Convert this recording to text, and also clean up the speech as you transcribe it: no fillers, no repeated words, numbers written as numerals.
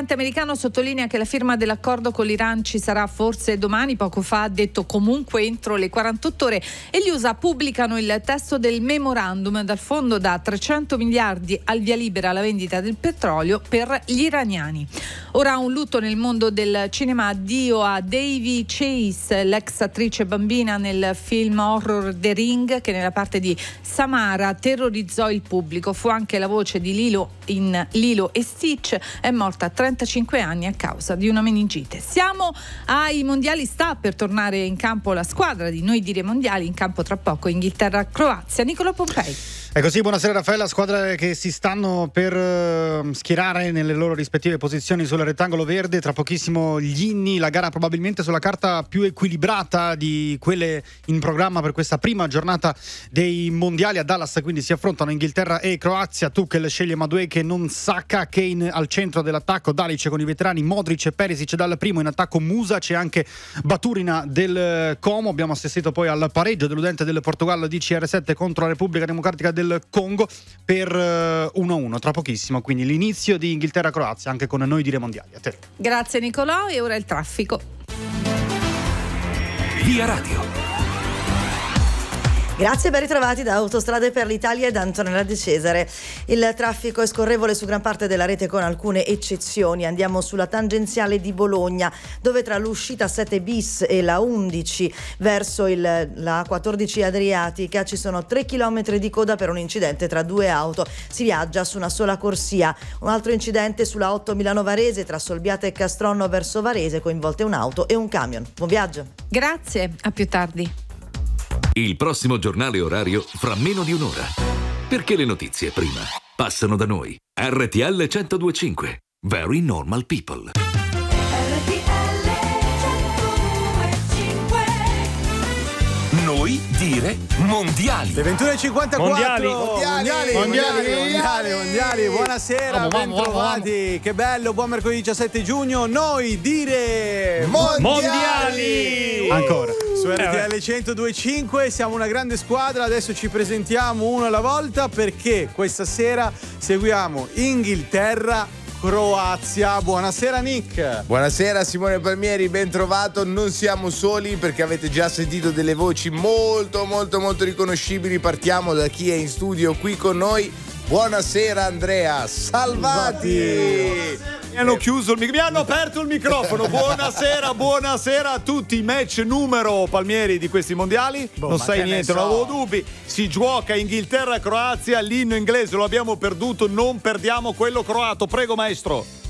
presidente americano sottolinea che la firma dell'accordo con l'Iran ci sarà forse domani, poco fa ha detto comunque entro le 48 ore, e gli USA pubblicano il testo del memorandum dal fondo da 300 miliardi al via libera alla vendita del petrolio per gli iraniani. Ora un lutto nel mondo del cinema, addio a Davy Chase, l'ex attrice bambina nel film horror The Ring, che nella parte di Samara terrorizzò il pubblico. Fu anche la voce di Lilo in Lilo e Stitch. È morta a 35 anni a causa di una meningite. Siamo ai mondiali, sta per tornare in campo la squadra di Noi Dire Mondiali, in campo tra poco Inghilterra-Croazia. Nicolò Pompei. È così, buonasera Raffaella, squadre che si stanno per schierare nelle loro rispettive posizioni sul rettangolo verde, tra pochissimo gli inni, la gara probabilmente sulla carta più equilibrata di quelle in programma per questa prima giornata dei mondiali. A Dallas quindi si affrontano Inghilterra e Croazia. Tuchel sceglie Madueke, non Saka, Kane al centro dell'attacco, Dalic con i veterani Modric e Perisic dal primo, in attacco Musa, c'è anche Baturina del Como. Abbiamo assistito poi al pareggio deludente del Portogallo di CR7 contro la Repubblica Democratica del Congo per 1-1. Tra pochissimo quindi l'inizio di Inghilterra-Croazia, anche con Noi Dire Mondiali. A te. Grazie Nicolò, e ora il traffico. Via Radio. Grazie, ben ritrovati da Autostrade per l'Italia e da Antonella De Cesare. Il traffico è scorrevole su gran parte della rete con alcune eccezioni. Andiamo sulla tangenziale di Bologna, dove tra l'uscita 7 bis e la 11 verso la 14 Adriatica ci sono 3 chilometri di coda per un incidente tra due auto. Si viaggia su una sola corsia. Un altro incidente sulla 8 Milano Varese tra Solbiate e Castronno verso Varese, coinvolte un'auto e un camion. Buon viaggio. Grazie, a più tardi. Il prossimo giornale orario fra meno di un'ora. Perché le notizie prima passano da noi. RTL 102.5. Very Normal People. Noi Dire Mondiali. Le 21.54. Mondiali. Buonasera, bentrovati. Che bello, buon mercoledì 17 giugno. Noi Dire Mondiali. Ancora. Su RTL 102.5 siamo una grande squadra, adesso ci presentiamo uno alla volta perché questa sera seguiamo Inghilterra-Croazia. Buonasera Nick. Buonasera Simone Palmieri, ben trovato. Non siamo soli perché avete già sentito delle voci molto riconoscibili. Partiamo da chi è in studio qui con noi. Buonasera Andrea Salvati. Mi hanno aperto il microfono. Buonasera a tutti. Match numero Palmieri di questi mondiali. Non sai niente, non avevo dubbi. Si gioca Inghilterra-Croazia, l'inno inglese lo abbiamo perduto, non perdiamo quello croato. Prego maestro.